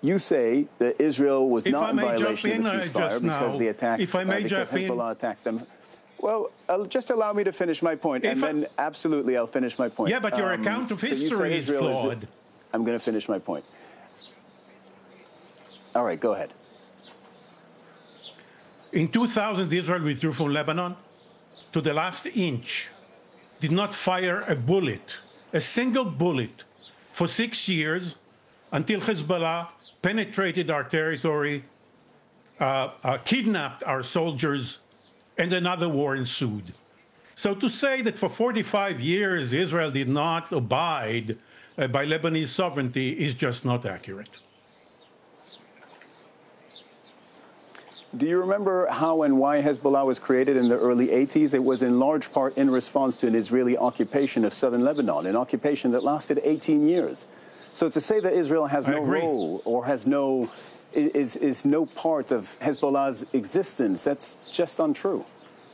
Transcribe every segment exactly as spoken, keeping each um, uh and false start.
you say that Israel was if not I in may violation jump in, of the ceasefire because now, they attacked, if I may uh, because jump Hezbollah in, attacked them. Well, uh, just allow me to finish my point, and I, then absolutely I'll finish my point. Yeah, but your um, account of so history is flawed. Is, I'm going to finish my point. All right, go ahead. In two thousand, Israel withdrew from Lebanon to the last inch, did not fire a bullet, a single bullet, for six years until Hezbollah penetrated our territory, uh, uh, kidnapped our soldiers, and another war ensued. So to say that for forty-five years Israel did not abide uh, by Lebanese sovereignty is just not accurate. Do you remember how and why Hezbollah was created in the early eighties? It was in large part in response to an Israeli occupation of southern Lebanon, an occupation that lasted eighteen years. So to say that Israel has no role or has no, is, is no part of Hezbollah's existence, that's just untrue.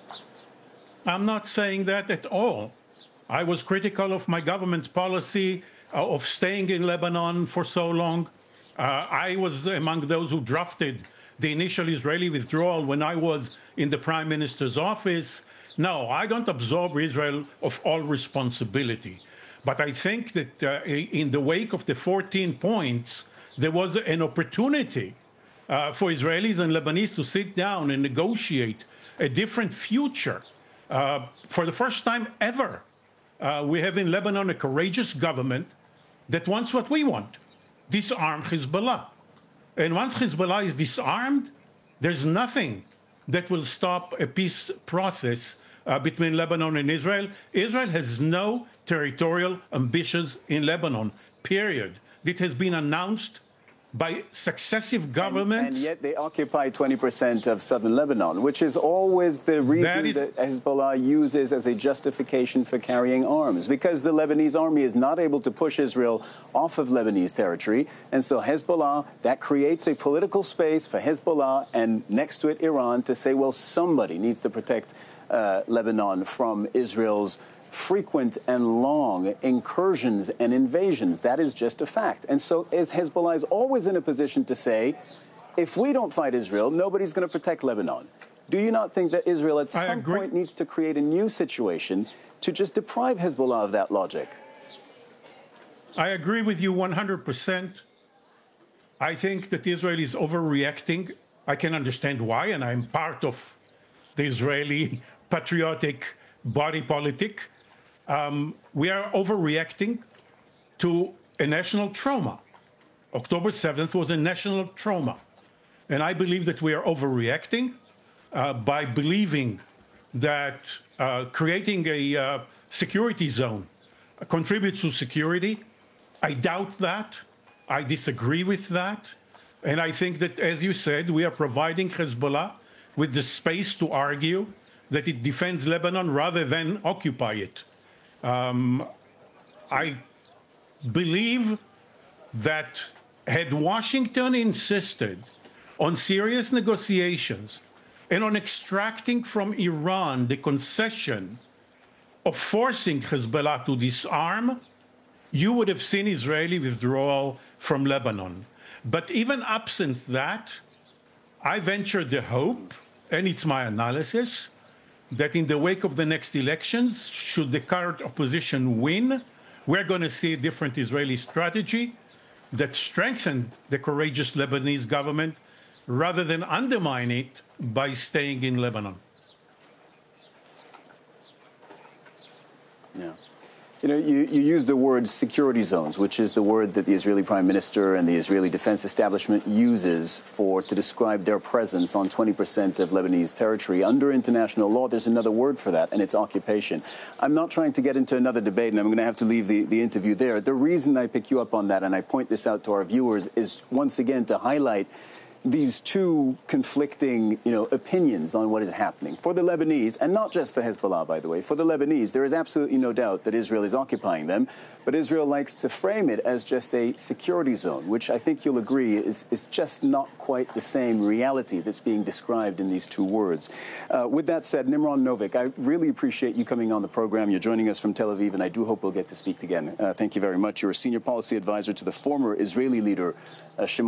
I'm not saying that at all. I was critical of my government's policy uh, of staying in Lebanon for so long. Uh, I was among those who drafted the initial Israeli withdrawal when I was in the Prime Minister's office. No, I don't absolve Israel of all responsibility. But I think that uh, in the wake of the fourteen points, there was an opportunity uh, for Israelis and Lebanese to sit down and negotiate a different future. Uh, for the first time ever, uh, we have in Lebanon a courageous government that wants what we want: disarm Hezbollah. And once Hezbollah is disarmed, there's nothing that will stop a peace process uh, between Lebanon and Israel. Israel has no territorial ambitions in Lebanon, period. It has been announced by successive governments. And, and yet they occupy twenty percent of southern Lebanon, which is always the reason that, is, that Hezbollah uses as a justification for carrying arms, because the Lebanese army is not able to push Israel off of Lebanese territory. And so Hezbollah, that creates a political space for Hezbollah and next to it Iran to say, well, somebody needs to protect uh, Lebanon from Israel's frequent and long incursions and invasions. That is just a fact. And so as Hezbollah is always in a position to say, if we don't fight Israel, nobody's going to protect Lebanon. Do you not think that Israel at I some agree. point needs to create a new situation to just deprive Hezbollah of that logic? I agree with you one hundred percent. I think that Israel is overreacting. I can understand why, and I'm part of the Israeli patriotic body politic. Um, we are overreacting to a national trauma. October seventh was a national trauma. And I believe that we are overreacting uh, by believing that uh, creating a uh, security zone contributes to security. I doubt that. I disagree with that. And I think that, as you said, we are providing Hezbollah with the space to argue that it defends Lebanon rather than occupy it. Um, I believe that had Washington insisted on serious negotiations and on extracting from Iran the concession of forcing Hezbollah to disarm, you would have seen Israeli withdrawal from Lebanon. But even absent that, I venture the hope, and it's my analysis, that in the wake of the next elections, should the current opposition win, we're going to see a different Israeli strategy that strengthens the courageous Lebanese government rather than undermine it by staying in Lebanon. Yeah. You know, you, you use the word security zones, which is the word that the Israeli Prime Minister and the Israeli defense establishment uses for to describe their presence on twenty percent of Lebanese territory. Under international law, there's another word for that, and it's occupation. I'm not trying to get into another debate, and I'm going to have to leave the, the interview there. The reason I pick you up on that, and I point this out to our viewers, is once again to highlight these two conflicting, you know, opinions on what is happening. For the Lebanese, and not just for Hezbollah, by the way, for the Lebanese, there is absolutely no doubt that Israel is occupying them, but Israel likes to frame it as just a security zone, which I think you'll agree is, is just not quite the same reality that's being described in these two words. Uh, with that said, Nimron Novick, I really appreciate you coming on the program. You're joining us from Tel Aviv, and I do hope we'll get to speak again. Uh, thank you very much. You're a senior policy advisor to the former Israeli leader, uh, Shimon